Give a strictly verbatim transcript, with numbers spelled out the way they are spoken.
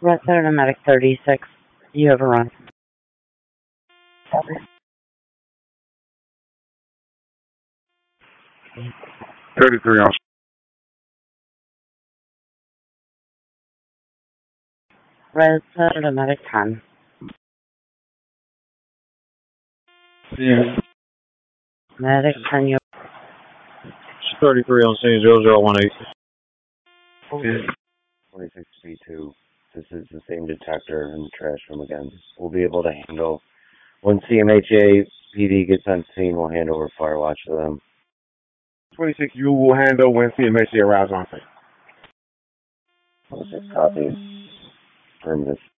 Red Center Medic thirty-six. You have a run. thirty-three on. Red Center Medic ten. Yeah. Medic ten, you thirty-three on scene, zero zero one eight. twenty-six B two. This is the same detector in the trash room again. We'll be able to handle. When C M H A P D gets on scene, we'll hand over Firewatch to them. twenty-six, you will handle when C M H A arrives on scene. twenty-six copies. Affirmative.